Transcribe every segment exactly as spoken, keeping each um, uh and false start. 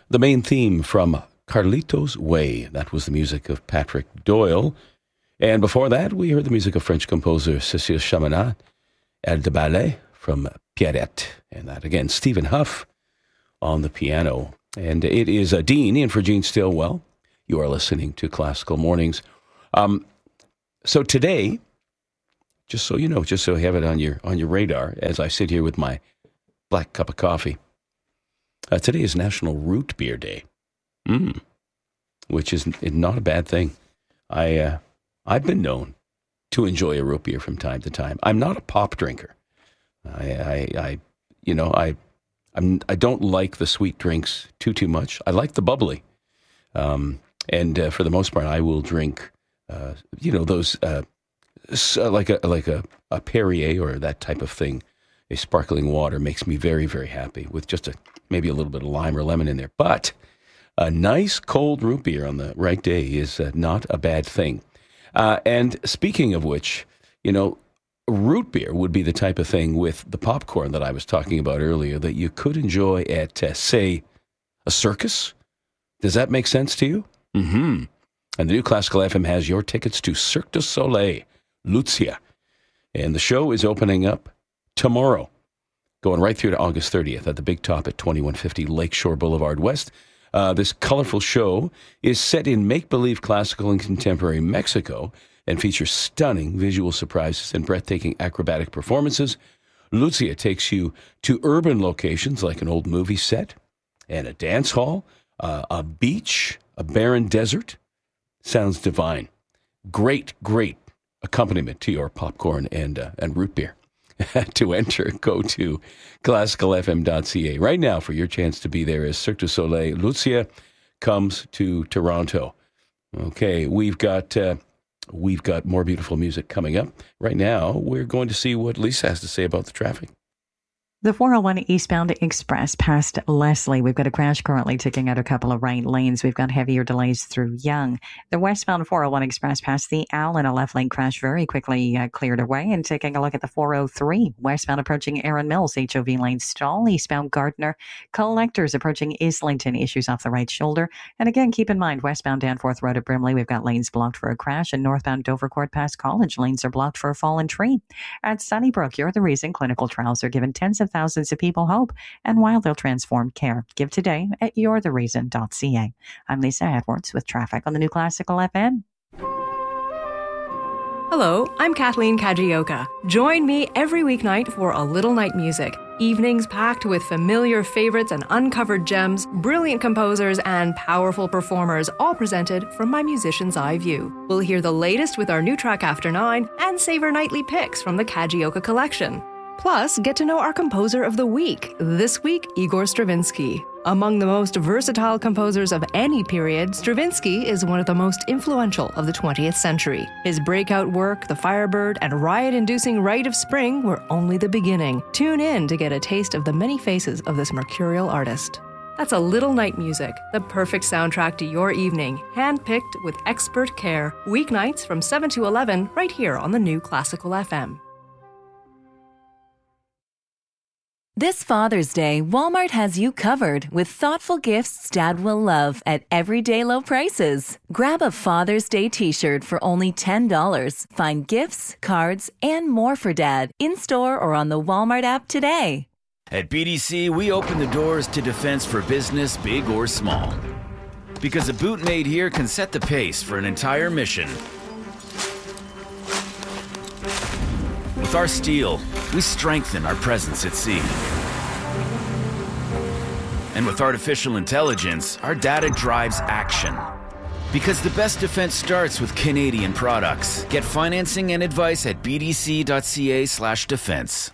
The main theme from Carlitos Way. That was the music of Patrick Doyle. And before that, we heard the music of French composer Cécile Chaminade, Air de Ballet from Pierrette. And that again, Stephen Huff on the piano. And it is uh, Dean in for Gene Stillwell. You are listening to Classical Mornings. Um, so today, just so you know, just so you have it on your on your radar, as I sit here with my black cup of coffee, uh, today is National Root Beer Day, mm, which is not a bad thing. I uh, I've been known to enjoy a root beer from time to time. I'm not a pop drinker. I, I, I you know, I I'm I don't like the sweet drinks too too much. I like the bubbly, um, and uh, for the most part, I will drink, uh, you know, those. Uh, So like a like a, a Perrier or that type of thing, a sparkling water makes me very, very happy with just a maybe a little bit of lime or lemon in there. But a nice cold root beer on the right day is uh, not a bad thing. Uh, and speaking of which, you know, root beer would be the type of thing with the popcorn that I was talking about earlier that you could enjoy at, uh, say, a circus. Does that make sense to you? Mm-hmm. And the new Classical F M has your tickets to Cirque du Soleil, Lucia. And the show is opening up tomorrow, going right through to August thirtieth at the Big Top at twenty-one fifty Lakeshore Boulevard West. Uh, this colorful show is set in make-believe classical and contemporary Mexico and features stunning visual surprises and breathtaking acrobatic performances. Lucia takes you to urban locations like an old movie set and a dance hall, uh, a beach, a barren desert. Sounds divine. Great, great accompaniment to your popcorn and uh, and root beer. To enter, go to classical f m dot c a right now for your chance to be there as Cirque du Soleil Lucia comes to Toronto. Okay, we've got uh, we've got more beautiful music coming up. Right now, we're going to see what Lisa has to say about the traffic. The four oh one eastbound express past Leslie. We've got a crash currently taking out a couple of right lanes. We've got heavier delays through Yonge. The westbound four oh one express past the Allen, a left lane crash very quickly uh, cleared away. And taking a look at the four oh three westbound approaching Erin Mills, H O V lane stall. Eastbound Gardner collectors approaching Islington, issues off the right shoulder. And again, keep in mind, westbound Danforth Road at Brimley, we've got lanes blocked for a crash. And northbound Dovercourt past College, lanes are blocked for a fallen tree. At Sunnybrook, you're the reason clinical trials are given tens of thousands of people hope, and while they'll transform care. Give today at you're the reason dot c a. I'm Lisa Edwards with traffic on the new Classical F M. Hello, I'm Kathleen Kajioka. Join me every weeknight for A Little Night Music. Evenings packed with familiar favorites and uncovered gems, brilliant composers, and powerful performers, all presented from my musician's eye view. We'll hear the latest with our new track After Nine and savor nightly picks from the Kajioka collection. Plus, get to know our composer of the week. This week, Igor Stravinsky. Among the most versatile composers of any period, Stravinsky is one of the most influential of the twentieth century. His breakout work, The Firebird and riot-inducing Rite of Spring, were only the beginning. Tune in to get a taste of the many faces of this mercurial artist. That's A Little Night Music, the perfect soundtrack to your evening, handpicked with expert care. Weeknights from seven to eleven, right here on the new Classical F M. This Father's Day, Walmart has you covered with thoughtful gifts Dad will love at everyday low prices. Grab a Father's Day t-shirt for only ten dollars. Find gifts, cards, and more for Dad in-store or on the Walmart app today. At B D C, we open the doors to defense for business, big or small. Because a boot made here can set the pace for an entire mission. With our steel, we strengthen our presence at sea. And with artificial intelligence, our data drives action. Because the best defense starts with Canadian products. Get financing and advice at b d c dot c a slash defense.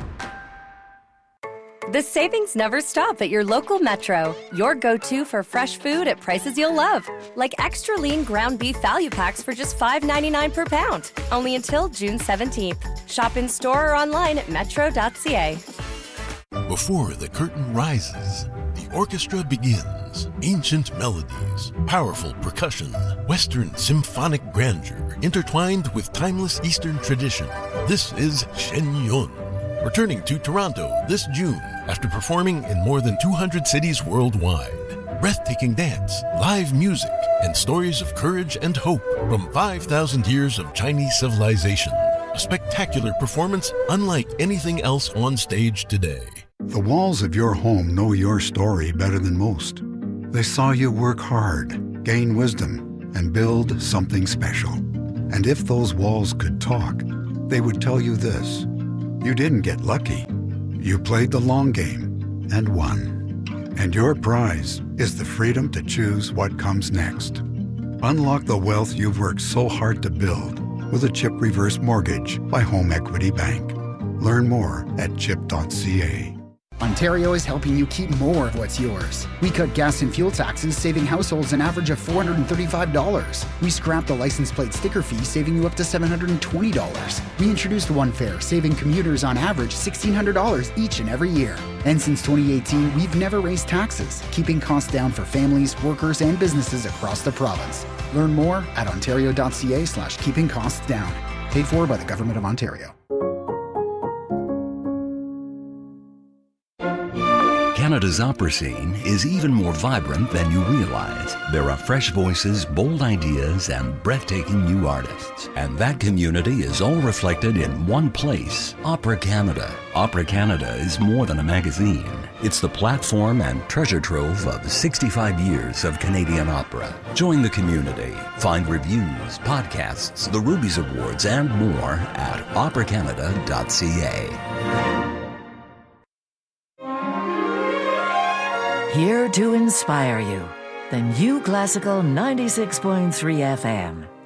The savings never stop at your local Metro. Your go-to for fresh food at prices you'll love. Like extra lean ground beef value packs for just five ninety-nine per pound. Only until June seventeenth. Shop in store or online at metro dot c a. Before the curtain rises, the orchestra begins. Ancient melodies, powerful percussion, Western symphonic grandeur, intertwined with timeless Eastern tradition. This is Shen Yun, returning to Toronto this June after performing in more than two hundred cities worldwide. breathtaking dance, live music, and stories of courage and hope from five thousand years of Chinese civilization. A spectacular performance unlike anything else on stage today. The walls of your home know your story better than most. They saw you work hard, gain wisdom, and build something special. And if those walls could talk, they would tell you this: you didn't get lucky. You played the long game and won. And your prize is the freedom to choose what comes next. Unlock the wealth you've worked so hard to build with a CHIP reverse mortgage by Home Equity Bank. Learn more at chip dot c a. Ontario is helping you keep more of what's yours. We cut gas and fuel taxes, saving households an average of four hundred thirty-five dollars. We scrapped the license plate sticker fee, saving you up to seven hundred twenty dollars. We introduced One Fare, saving commuters on average sixteen hundred dollars each and every year. And since twenty eighteen, we've never raised taxes, keeping costs down for families, workers, and businesses across the province. Learn more at ontario dot c a slash keeping costs down. Paid for by the Government of Ontario. Canada's opera scene is even more vibrant than you realize. There are fresh voices, bold ideas, and breathtaking new artists. And that community is all reflected in one place, Opera Canada. Opera Canada is more than a magazine. It's the platform and treasure trove of sixty-five years of Canadian opera. Join the community. Find reviews, podcasts, the Rubies Awards, and more at opera canada dot c a. Here to inspire you, the New Classical ninety-six point three F M.